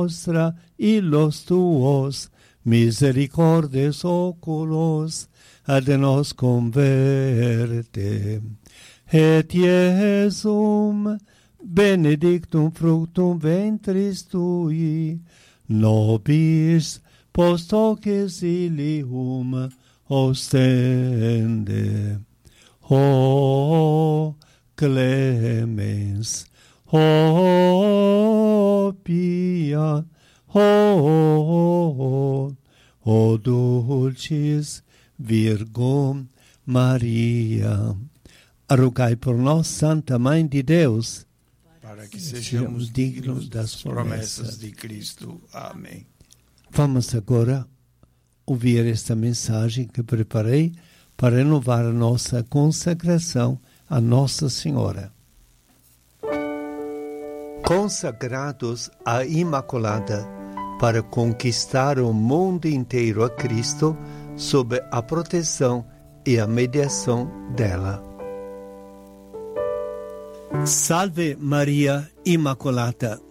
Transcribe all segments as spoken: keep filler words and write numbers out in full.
nostra y los tuos misericordes oculos ad nos converte. Et Iesum benedictum fructum ventris tui, nobis post hoc exilium ostende. O clemens, o pia, o, o dulcis Virgo Maria. Rogai por nós, Santa Mãe de Deus, para que sejamos dignos das promessas de Cristo. Amém. Vamos agora ouvir esta mensagem que preparei para renovar a nossa consagração a Nossa Senhora. Consagrados à Imaculada para conquistar o mundo inteiro a Cristo sob a proteção e a mediação dela. Salve Maria Imaculada!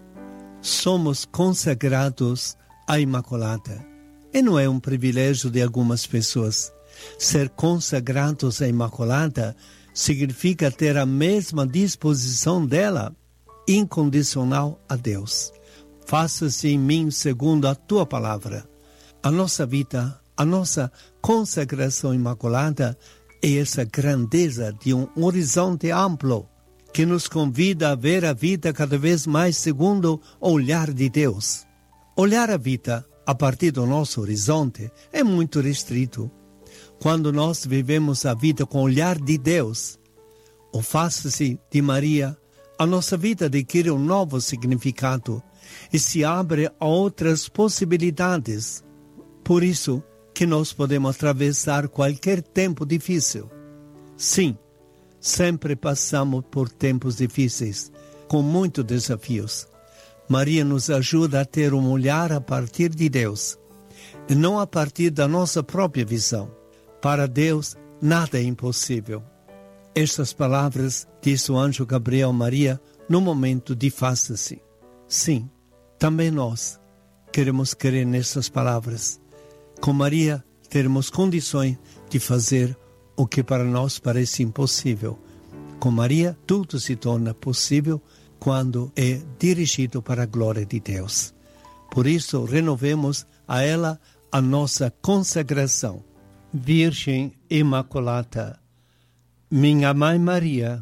Somos consagrados à Imaculada. E não é um privilégio de algumas pessoas. Ser consagrados à Imaculada significa ter a mesma disposição dela, incondicional a Deus. Faça-se em mim segundo a tua palavra. A nossa vida, a nossa consagração imaculada é essa grandeza de um horizonte amplo que nos convida a ver a vida cada vez mais segundo o olhar de Deus. Olhar a vida a partir do nosso horizonte é muito restrito. Quando nós vivemos a vida com o olhar de Deus, o face de Maria, a nossa vida adquire um novo significado e se abre a outras possibilidades. Por isso que nós podemos atravessar qualquer tempo difícil. Sim, sempre passamos por tempos difíceis, com muitos desafios. Maria nos ajuda a ter um olhar a partir de Deus, e não a partir da nossa própria visão. Para Deus, nada é impossível. Estas palavras disse o anjo Gabriel a Maria no momento de faça-se. Sim, também nós queremos crer nessas palavras. Com Maria, teremos condições de fazer o que para nós parece impossível. Com Maria, tudo se torna possível quando é dirigido para a glória de Deus. Por isso, renovemos a ela a nossa consagração. Virgem Imaculada, minha Mãe Maria,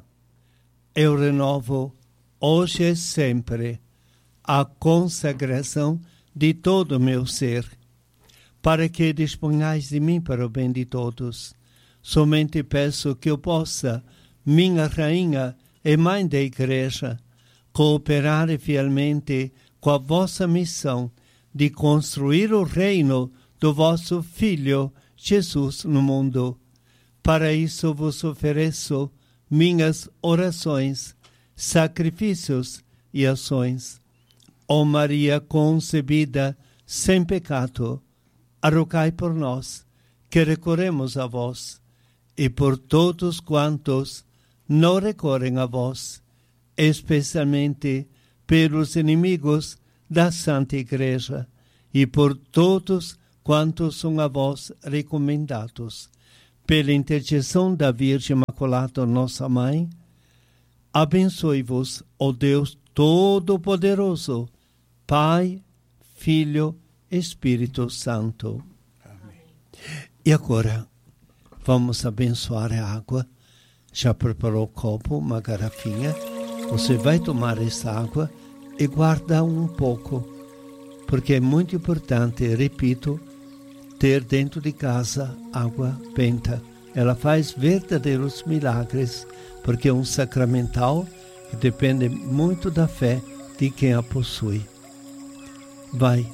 eu renovo hoje e sempre a consagração de todo o meu ser, para que disponhais de mim para o bem de todos. Somente peço que eu possa, minha Rainha e Mãe da Igreja, cooperar fielmente com a vossa missão de construir o reino do vosso Filho Jesus no mundo. Para isso vos ofereço minhas orações, sacrifícios e ações. Ó Maria concebida sem pecado, rogai por nós, que recorremos a vós, e por todos quantos não recorrem a vós, especialmente pelos inimigos da Santa Igreja, e por todos quantos são a vós recomendados. Pela intercessão da Virgem Imaculada, nossa Mãe, abençoe-vos, ó Deus Todo-Poderoso, Pai, Filho, Espírito Santo. Amém. E agora, vamos abençoar a água. Já preparou o copo, uma garrafinha. Você vai tomar essa água e guarda um pouco, porque é muito importante, repito, ter dentro de casa água benta. Ela faz verdadeiros milagres, porque é um sacramental que depende muito da fé de quem a possui. Vai,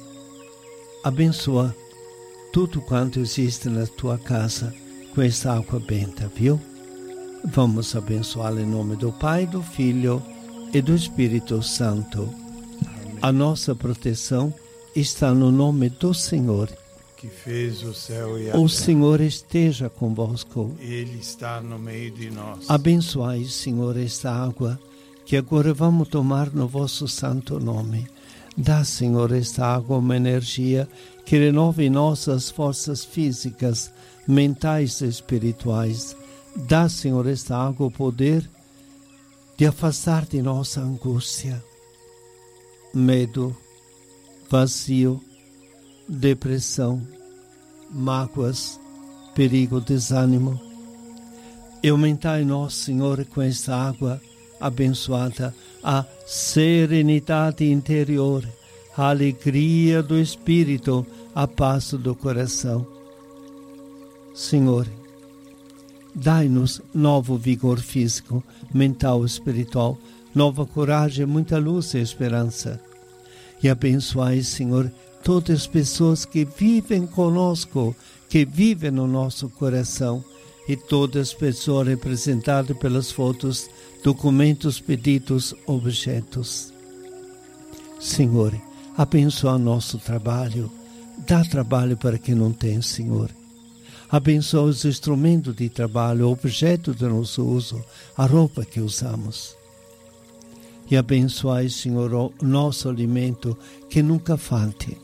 abençoa tudo quanto existe na tua casa com essa água benta, viu? Vamos abençoá-la em nome do Pai, do Filho e do Espírito Santo. Amém. A nossa proteção está no nome do Senhor. Que fez o céu e a O terra. Senhor esteja convosco. Ele está no meio de nós. Abençoai, Senhor, esta água que agora vamos tomar no vosso santo nome. Dá, Senhor, esta água uma energia que renove nossas forças físicas, mentais e espirituais. Dá, Senhor, esta água o poder de afastar de nossa angústia, medo, vazio, depressão, mágoas, perigo, desânimo. E aumentai nós, Senhor, com esta água abençoada, a serenidade interior, a alegria do espírito, a paz do coração. Senhor, dai-nos novo vigor físico, mental, espiritual, nova coragem, muita luz e esperança. E abençoai, Senhor, todas as pessoas que vivem conosco, que vivem no nosso coração, e todas as pessoas representadas pelas fotos, documentos, pedidos, objetos. Senhor, abençoa nosso trabalho, dá trabalho para quem não tem, Senhor. Abençoa os instrumentos de trabalho, o objeto do nosso uso, a roupa que usamos. E abençoai, Senhor, o nosso alimento, que nunca falte.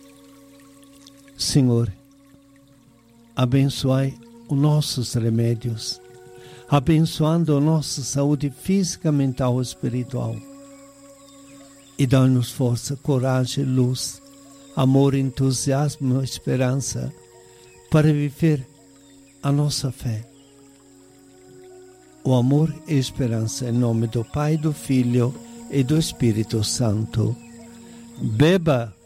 Senhor, abençoai os nossos remédios, abençoando a nossa saúde física, mental e espiritual. E dá-nos força, coragem, luz, amor, entusiasmo e esperança para viver a nossa fé. O amor e a esperança em nome do Pai, do Filho e do Espírito Santo. Beba!